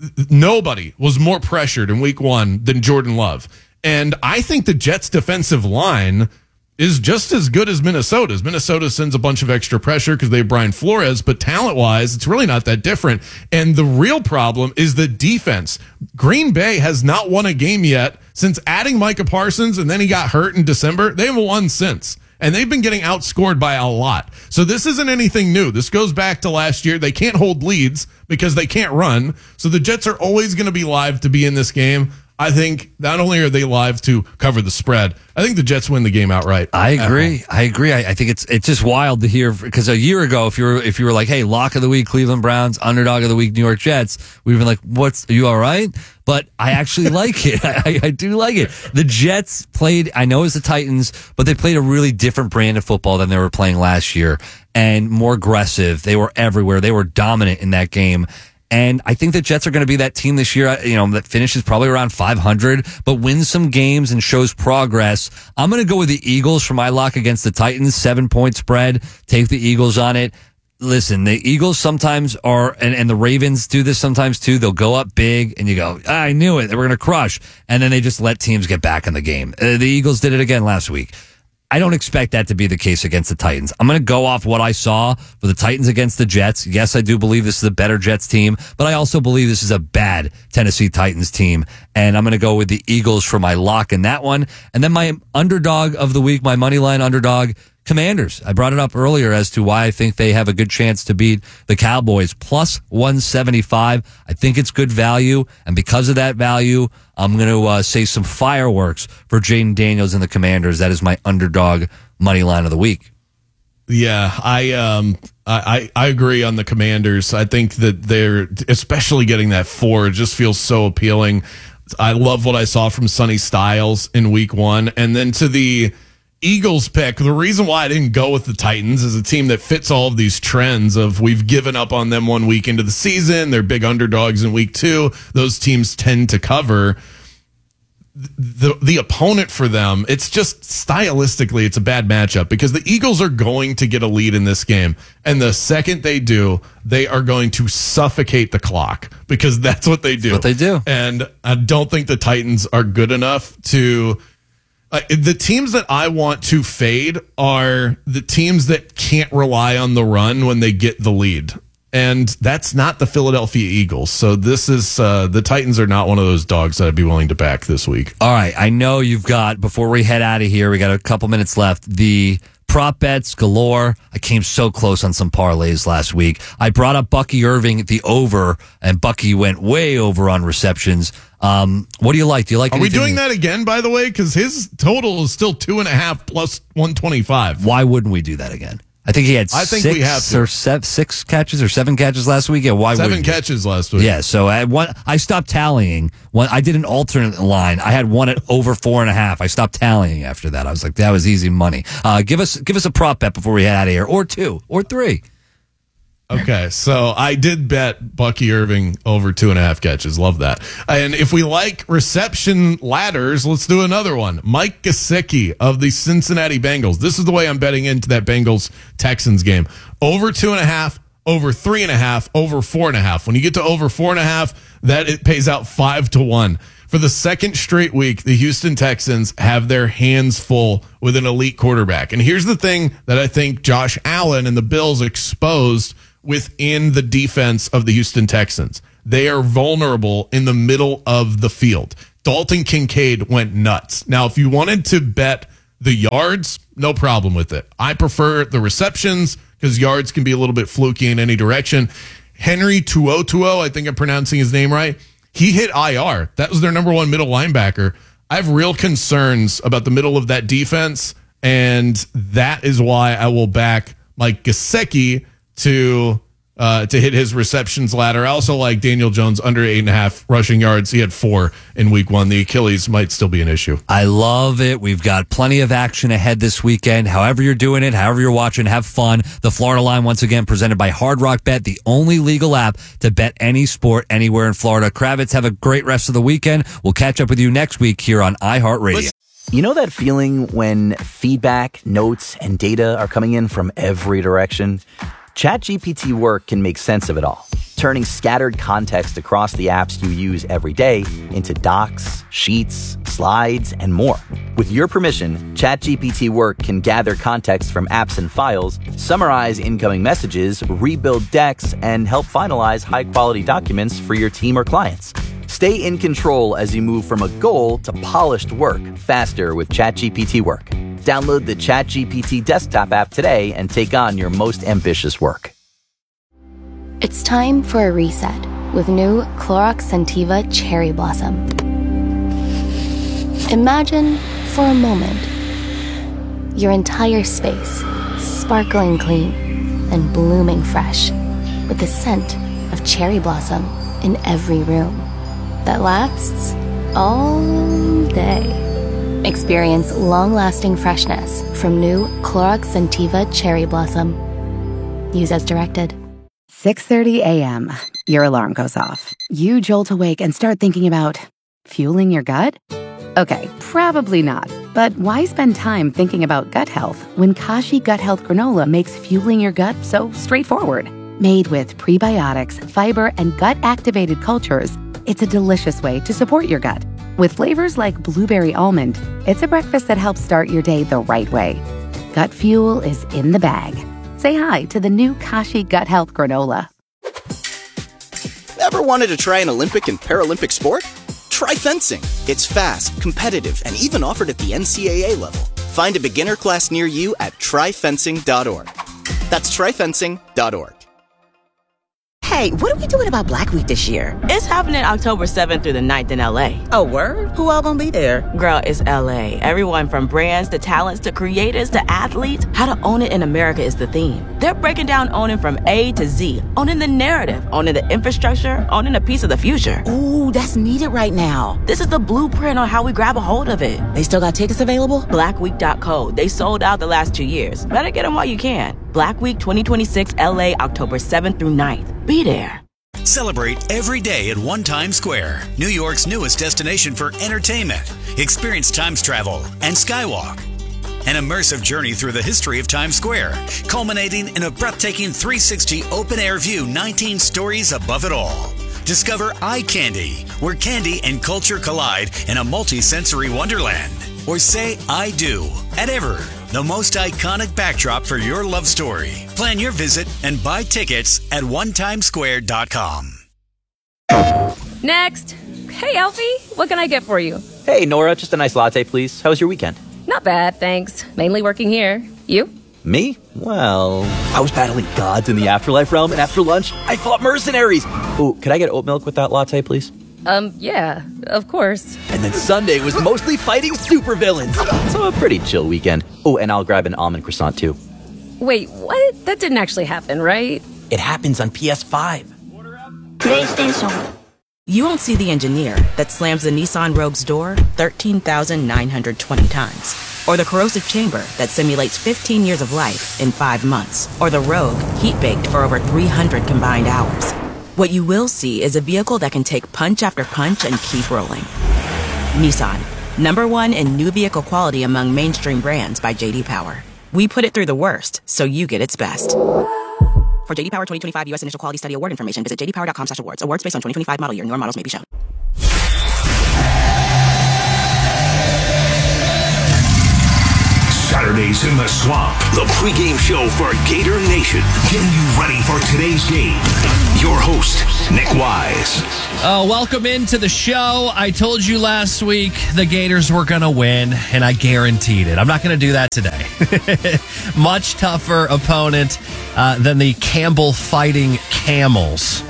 Nobody was more pressured in week one than Jordan Love. And I think the Jets' defensive line is just as good as Minnesota's. Minnesota sends a bunch of extra pressure because they have Brian Flores, but talent-wise, it's really not that different. And the real problem is the defense. Green Bay has not won a game yet since adding Micah Parsons, and then he got hurt in December. They haven't won since. And they've been getting outscored by a lot. So this isn't anything new. This goes back to last year. They can't hold leads because they can't run. So the Jets are always going to be live to be in this game. I think not only are they live to cover the spread, I think the Jets win the game outright. I agree. I agree. I, I think it's it's just wild to hear, because a year ago, if you were if you were like, hey, lock of the week, Cleveland Browns, underdog of the week, New York Jets, we've been like, what's, are you all right? But I actually like it. I, I do like it. The Jets played, I know it's the Titans, but they played a really different brand of football than they were playing last year, and more aggressive. They were everywhere. They were dominant in that game. And I think the Jets are going to be that team this year, you know, that finishes probably around five hundred, but wins some games and shows progress. I'm going to go with the Eagles for my lock against the Titans, seven point spread. Take the Eagles on it. Listen, the Eagles sometimes are, and, and the Ravens do this sometimes too. They'll go up big and you go, ah, I knew it. They were going to crush. And then they just let teams get back in the game. Uh, the Eagles did it again last week. I don't expect that to be the case against the Titans. I'm going to go off what I saw for the Titans against the Jets. Yes, I do believe this is a better Jets team, but I also believe this is a bad Tennessee Titans team. And I'm going to go with the Eagles for my lock in that one. And then my underdog of the week, my money line underdog, Commanders. I brought it up earlier as to why I think they have a good chance to beat the Cowboys. Plus one seventy-five. I think it's good value. And because of that value, I'm going to uh, say some fireworks for Jaden Daniels and the Commanders. That is my underdog money line of the week. Yeah, I um I, I agree on the Commanders. I think that they're, especially getting that four, it just feels so appealing. I love what I saw from Sonny Styles in week one. And then to the Eagles pick, the reason why I didn't go with the Titans is a team that fits all of these trends of we've given up on them one week into the season. They're big underdogs in week two. Those teams tend to cover. The the opponent for them, it's just stylistically, it's a bad matchup because the Eagles are going to get a lead in this game. And the second they do, they are going to suffocate the clock because that's what they do. That's what they do. And I don't think the Titans are good enough to... Uh, the teams that I want to fade are the teams that can't rely on the run when they get the lead. And that's not the Philadelphia Eagles. So this is, uh, the Titans are not one of those dogs that I'd be willing to back this week. All right. I know you've got, before we head out of here, we got a couple minutes left, the prop bets galore. I came so close on some parlays last week. I brought up Bucky Irving at the over, and Bucky went way over on receptions. Um, what do you like? Do you like? Are we anything? doing that again, by the way? Because his total is still two and a half plus one twenty-five. Why wouldn't we do that again? I think he had I think six we have to. or seven, six catches or seven catches last week. Yeah, why seven wouldn't catches you? last week? Yeah, so I one I stopped tallying. One I did an alternate line. I had one at over four and a half. I stopped tallying after that. I was like, that was easy money. Uh, give us give us a prop bet before we head out of here, or two, or three. Okay, so I did bet Bucky Irving over two and a half catches. Love that. And if we like reception ladders, let's do another one. Mike Gesicki of the Cincinnati Bengals. This is the way I'm betting into that Bengals-Texans game. Over two and a half, over three and a half, over four and a half. When you get to over four and a half, that it pays out five to one. For the second straight week, the Houston Texans have their hands full with an elite quarterback. And here's the thing that I think Josh Allen and the Bills exposed within the defense of the Houston Texans. They are vulnerable in the middle of the field. Dalton Kincaid went nuts. Now, if you wanted to bet the yards, no problem with it. I prefer the receptions because yards can be a little bit fluky in any direction. Henry To'oTo'o, I think I'm pronouncing his name right. He hit I R. That was their number one middle linebacker. I have real concerns about the middle of that defense, and that is why I will back Mike Gesicki to uh, to hit his receptions ladder. I also like Daniel Jones under eight and a half rushing yards. He had four in week one. The Achilles might still be an issue. I love it. We've got plenty of action ahead this weekend. However you're doing it, however you're watching, have fun. The Florida Line, once again, presented by Hard Rock Bet, the only legal app to bet any sport anywhere in Florida. Kravitz, have a great rest of the weekend. We'll catch up with you next week here on iHeartRadio. You know that feeling when feedback, notes, and data are coming in from every direction? ChatGPT Work can make sense of it all, turning scattered context across the apps you use every day into docs, sheets, slides, and more. With your permission, ChatGPT Work can gather context from apps and files, summarize incoming messages, rebuild decks, and help finalize high-quality documents for your team or clients. Stay in control as you move from a goal to polished work faster with ChatGPT Work. Download the ChatGPT desktop app today and take on your most ambitious work. It's time for a reset with new Clorox Scentiva Cherry Blossom. Imagine for a moment your entire space sparkling clean and blooming fresh with the scent of cherry blossom in every room that lasts all day. Experience long-lasting freshness from new Clorox Scentiva Cherry Blossom. Use as directed. six thirty a.m. Your alarm goes off. You jolt awake and start thinking about fueling your gut? Okay, probably not. But why spend time thinking about gut health when Kashi Gut Health Granola makes fueling your gut so straightforward? Made with prebiotics, fiber, and gut-activated cultures, it's a delicious way to support your gut. With flavors like blueberry almond, it's a breakfast that helps start your day the right way. Gut fuel is in the bag. Say hi to the new Kashi Gut Health Granola. Ever wanted to try an Olympic and Paralympic sport? Try fencing. It's fast, competitive, and even offered at the N C double A level. Find a beginner class near you at try fencing dot org. That's try fencing dot org. Hey, what are we doing about Black Week this year? It's happening October seventh through the ninth in L A. Oh, word? Who all gonna be there? Girl, it's L A. Everyone from brands to talents to creators to athletes. How to own it in America is the theme. They're breaking down owning from A to Z. Owning the narrative, owning the infrastructure, owning a piece of the future. Ooh, that's needed right now. This is the blueprint on how we grab a hold of it. They still got tickets available? black week dot co. They sold out the last two years. Better get them while you can. Black Week twenty twenty-six L A, October seventh through ninth. Be there. Celebrate every day at One Times Square, New York's newest destination for entertainment. Experience Times travel and Skywalk. An immersive journey through the history of Times Square, culminating in a breathtaking three sixty open-air view, nineteen stories above it all. Discover Eye Candy, where candy and culture collide in a multi-sensory wonderland. Or say I do at Ever, the most iconic backdrop for your love story. Plan your visit and buy tickets at one times square dot com. Next. Hey, Alfie, what can I get for you? Hey, Nora, just a nice latte, please. How was your weekend? Not bad, thanks. Mainly working here. You? Me? Well, I was battling gods in the afterlife realm, and after lunch, I fought mercenaries. Oh, could I get oat milk with that latte, please? Um, yeah, of course. And then Sunday was mostly fighting supervillains. So a pretty chill weekend. Oh, and I'll grab an almond croissant, too. Wait, what? That didn't actually happen, right? It happens on P S five. PlayStation. You won't see the engineer that slams the Nissan Rogue's door thirteen thousand nine hundred twenty times. Or the corrosive chamber that simulates fifteen years of life in five months. Or the Rogue heat-baked for over three hundred combined hours. What you will see is a vehicle that can take punch after punch and keep rolling. Nissan, number one in new vehicle quality among mainstream brands by J D Power. We put it through the worst, so you get its best. For J D Power twenty twenty-five U S Initial Quality Study Award information, visit j d power dot com slash awards. Awards based on twenty twenty-five model year. Newer models may be shown. Saturdays in the Swamp, the pregame show for Gator Nation, getting you ready for today's game. Your host, Nick Wise. Uh, welcome into the show. I told you last week the Gators were going to win, and I guaranteed it. I'm not going to do that today. Much tougher opponent uh, than the Campbell Fighting Camels.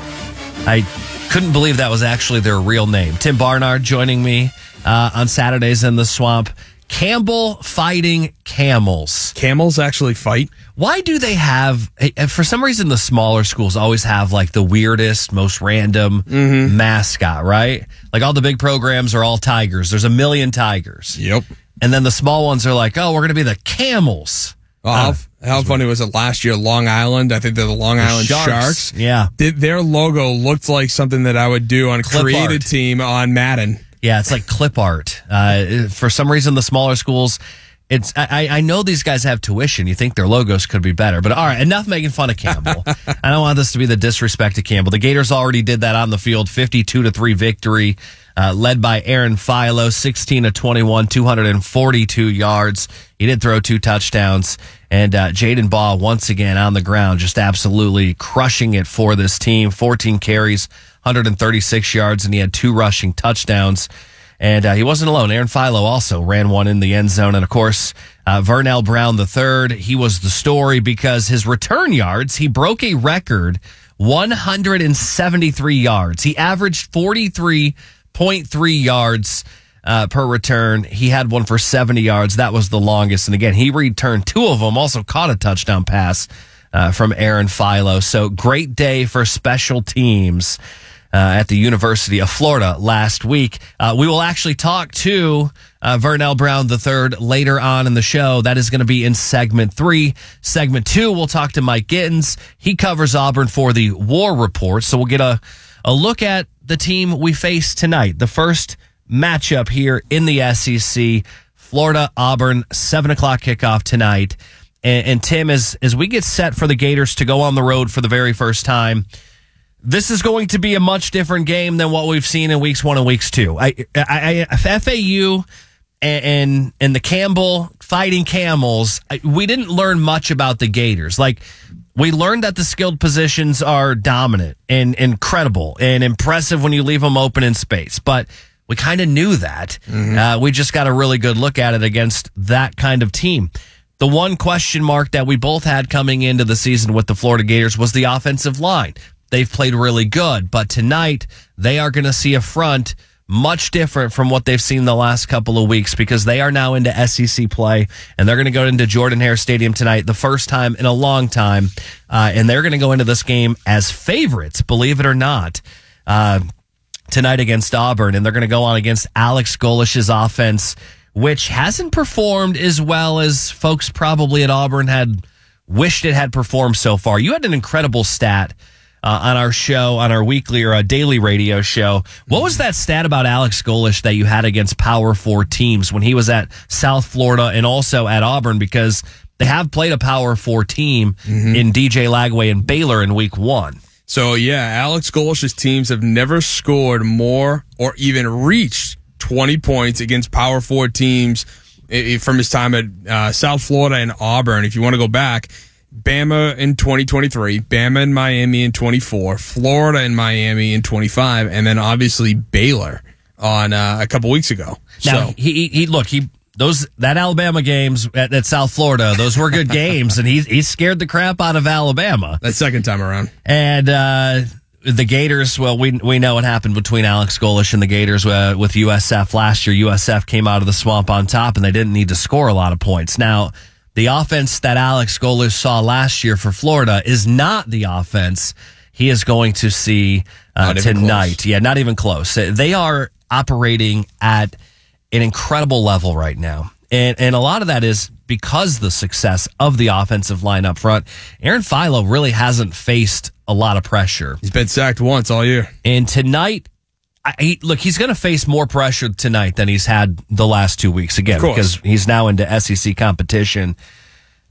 I couldn't believe that was actually their real name. Tim Barnard joining me uh, on Saturdays in the Swamp. Campbell Fighting Camels. Camels actually fight? Why do they have, for some reason, the smaller schools always have like the weirdest, most random mm-hmm. mascot, right? Like all the big programs are all tigers. There's a million tigers. Yep. And then the small ones are like, oh, we're going to be the Camels. Oh, uh, how, how funny was it last year? Long Island, I think they're the Long the Island Sharks. Sharks. Yeah. Did, their logo looked like something that I would do on Clip Create art. A Team on Madden. Yeah, it's like clip art. Uh, for some reason, the smaller schools, it's I, I know these guys have tuition. You think their logos could be better. But all right, enough making fun of Campbell. I don't want this to be the disrespect to Campbell. The Gators already did that on the field, fifty-two to three victory, uh, led by Aaron Philo, sixteen to twenty-one, two hundred forty-two yards. He did throw two touchdowns. And uh, Jaden Baugh, once again, on the ground, just absolutely crushing it for this team. fourteen carries, one hundred thirty-six yards, and he had two rushing touchdowns. And uh, he wasn't alone. Aaron Philo also ran one in the end zone. And, of course, uh, Vernell Brown the third, he was the story because his return yards, he broke a record, one hundred seventy-three yards. He averaged forty-three point three yards uh, per return. He had one for seventy yards. That was the longest. And, again, he returned two of them, also caught a touchdown pass uh, from Aaron Philo. So, great day for special teams. Uh, at the University of Florida last week. Uh, we will actually talk to uh, Vernell Brown the third later on in the show. That is going to be in segment three. Segment two, we'll talk to Mike Gittins. He covers Auburn for the War Report. So we'll get a, a look at the team we face tonight. The first matchup here in the S E C, Florida-Auburn, seven o'clock kickoff tonight. And, and Tim, as, as we get set for the Gators to go on the road for the very first time, this is going to be a much different game than what we've seen in weeks one and weeks two. I, I, I F A U and, and and the Campbell Fighting Camels, we didn't learn much about the Gators. Like, we learned that the skilled positions are dominant and incredible and impressive when you leave them open in space. But we kind of knew that. Mm-hmm. Uh, we just got a really good look at it against that kind of team. The one question mark that we both had coming into the season with the Florida Gators was the offensive line. They've played really good, but tonight they are going to see a front much different from what they've seen the last couple of weeks because they are now into S E C play, and they're going to go into Jordan-Hare Stadium tonight, the first time in a long time, uh, and they're going to go into this game as favorites, believe it or not, uh, tonight against Auburn, and they're going to go on against Alex Golish's offense, which hasn't performed as well as folks probably at Auburn had wished it had performed so far. You had an incredible stat Uh, on our show, on our weekly or a daily radio show. What was that stat about Alex Golish that you had against Power Four teams when he was at South Florida and also at Auburn? Because they have played a Power Four team mm-hmm. in D J Lagway and Baylor in week one. So, yeah, Alex Golish's teams have never scored more or even reached twenty points against Power Four teams from his time at uh, South Florida and Auburn. If you want to go back, Bama in twenty twenty-three, Bama and Miami in twenty-four, Florida and Miami in twenty-five, and then obviously Baylor on uh, a couple weeks ago. Now, so. he, he look, he those that Alabama games at, at South Florida, those were good games, and he he scared the crap out of Alabama that second time around. And uh, the Gators, well, we we know what happened between Alex Golish and the Gators uh, with U S F last year. U S F came out of the swamp on top, and they didn't need to score a lot of points. Now, the offense that Alex Golish saw last year for Florida is not the offense he is going to see uh, tonight. Yeah, not even close. They are operating at an incredible level right now. And and a lot of that is because the success of the offensive line up front. Aaron Philo really hasn't faced a lot of pressure. He's been sacked once all year. And tonight, I, he, look, he's going to face more pressure tonight than he's had the last two weeks again because he's now into S E C competition.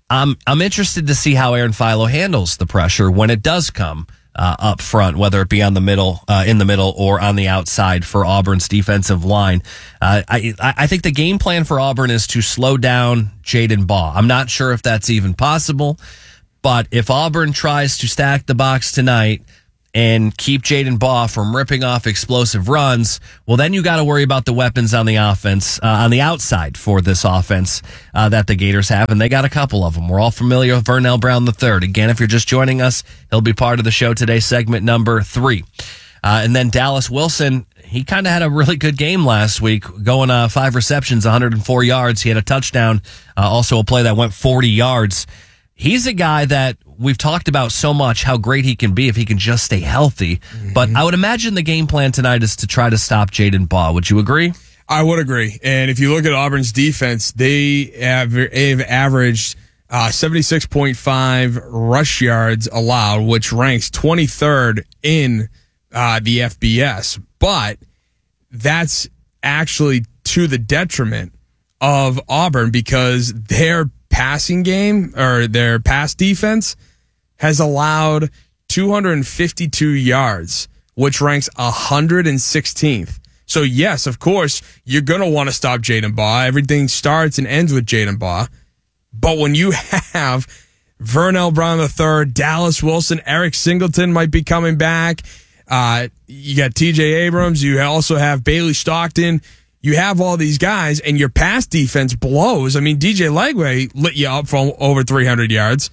I'm I'm interested to see how Aaron Philo handles the pressure when it does come uh, up front, whether it be on the middle, uh, in the middle, or on the outside for Auburn's defensive line. Uh, I I think the game plan for Auburn is to slow down Jaden Baugh. I'm not sure if that's even possible, but if Auburn tries to stack the box tonight and keep Jaden Baugh from ripping off explosive runs, well, then you got to worry about the weapons on the offense, uh, on the outside for this offense uh, that the Gators have, and they got a couple of them. We're all familiar with Vernell Brown the third. Again, if you're just joining us, he'll be part of the show today, segment number three. Uh, and then Dallas Wilson, he kind of had a really good game last week, going uh, five receptions, one hundred four yards. He had a touchdown, uh, also a play that went forty yards. He's a guy that we've talked about so much, how great he can be if he can just stay healthy. Mm-hmm. But I would imagine the game plan tonight is to try to stop Jaden Baugh. Would you agree? I would agree. And if you look at Auburn's defense, they have, have averaged uh, seventy-six point five rush yards allowed, which ranks twenty-third in uh, the F B S. But that's actually to the detriment of Auburn because their passing game or their pass defense has allowed two hundred fifty-two yards, which ranks one hundred sixteenth. So yes, of course, you're going to want to stop Jaden Baugh. Everything starts and ends with Jaden Baugh. But when you have Vernell Brown the third, Dallas Wilson, Eric Singleton might be coming back. Uh, you got T J Abrams. You also have Bailey Stockton. You have all these guys, and your pass defense blows. I mean, D J Legway lit you up from over three hundred yards.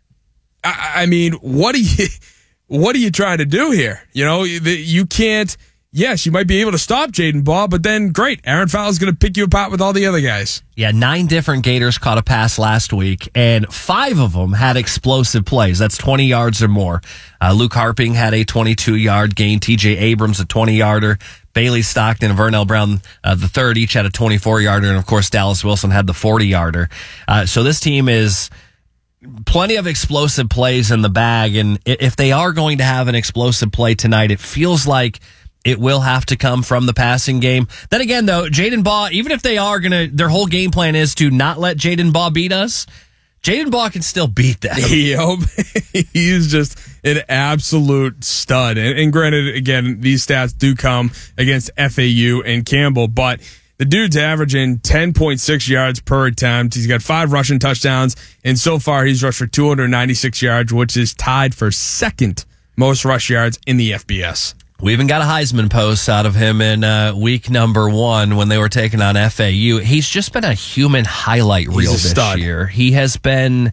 I, I mean, what are you, what are you trying to do here? You know, you can't. Yes, you might be able to stop Jaden Baugh, but then great, Aaron Fowler's going to pick you apart with all the other guys. Yeah, nine different Gators caught a pass last week, and five of them had explosive plays. That's twenty yards or more. Uh, Luke Harping had a twenty-two-yard gain. T J Abrams, a twenty-yarder. Bailey Stockton and Vernell Brown, uh, the third, each had a twenty-four-yarder. And, of course, Dallas Wilson had the forty-yarder. Uh, so this team is plenty of explosive plays in the bag. And if they are going to have an explosive play tonight, it feels like it will have to come from the passing game. Then again, though, Jaden Baugh, even if they are going to, their whole game plan is to not let Jaden Baugh beat us, Jaden Baugh can still beat them. Yep. He's just an absolute stud. And, and granted, again, these stats do come against F A U and Campbell, but the dude's averaging ten point six yards per attempt. He's got five rushing touchdowns, and so far he's rushed for two hundred ninety-six yards, which is tied for second most rush yards in the F B S. We even got a Heisman post out of him in uh, week number one when they were taking on F A U. He's just been a human highlight reel this stud. year. He has been.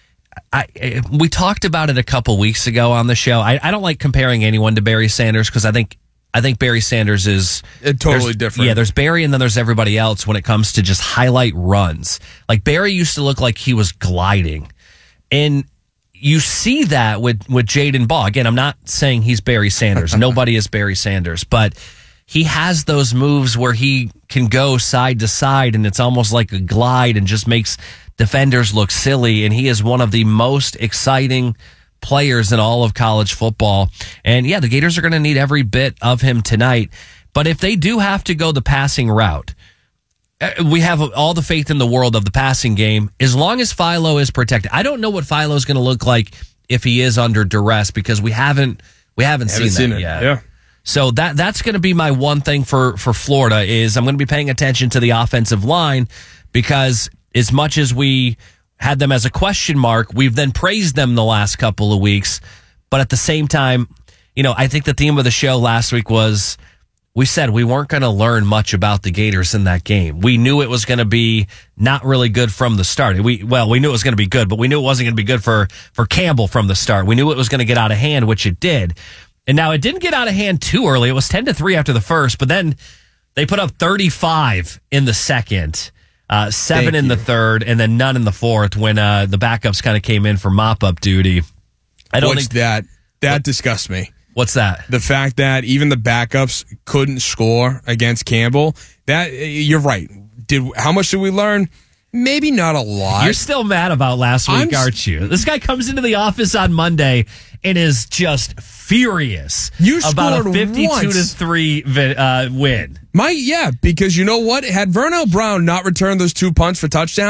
I, we talked about it a couple weeks ago on the show. I, I don't like comparing anyone to Barry Sanders because I think I think Barry Sanders is it totally different. Yeah, there's Barry and then there's everybody else when it comes to just highlight runs. Like Barry used to look like he was gliding, and you see that with, with Jaden Baugh. Again, I'm not saying he's Barry Sanders. Nobody is Barry Sanders. But he has those moves where he can go side to side, and it's almost like a glide and just makes defenders look silly. And he is one of the most exciting players in all of college football. And, yeah, the Gators are going to need every bit of him tonight. But if they do have to go the passing route, we have all the faith in the world of the passing game as long as Philo is protected. I don't know what Philo is going to look like if he is under duress because we haven't we haven't, haven't seen, seen that it. yet. Yeah. So that that's going to be my one thing for for Florida is I'm going to be paying attention to the offensive line because as much as we had them as a question mark, we've then praised them the last couple of weeks. But at the same time, you know, I think the theme of the show last week was we said we weren't going to learn much about the Gators in that game. We knew it was going to be not really good from the start. We well, we knew it was going to be good, but we knew it wasn't going to be good for, for Campbell from the start. We knew it was going to get out of hand, which it did. And now it didn't get out of hand too early. It was ten to three after the first, but then they put up thirty-five in the second, uh, seven Thank in you. the third, and then none in the fourth when uh, the backups kind of came in for mop-up duty. I don't What's think that that what, disgusts me. What's that? The fact that even the backups couldn't score against Campbell. That you're right. Did how much did we learn? Maybe not a lot. You're still mad about last week, I'm, aren't you? This guy comes into the office on Monday and is just furious you about a fifty-two to three uh, win. My yeah, because you know what? Had Vernell Brown not returned those two punts for touchdowns,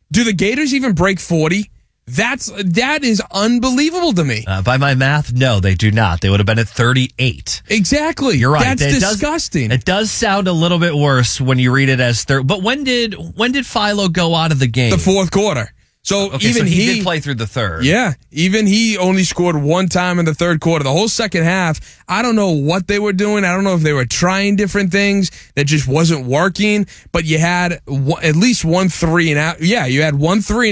Do the Gators even break forty? That's that is unbelievable to me. Uh, by my math, no, they do not. They would have been at thirty-eight. Exactly. You're right. That's it disgusting. Does, it does sound a little bit worse when you read it as third. But when did when did Philo go out of the game? The fourth quarter. So okay, even so he, he did play through the third. Yeah, even he only scored one time in the third quarter. The whole second half, I don't know what they were doing. I don't know if they were trying different things that just wasn't working. But you had one, at least one three and out. Yeah, you had one three.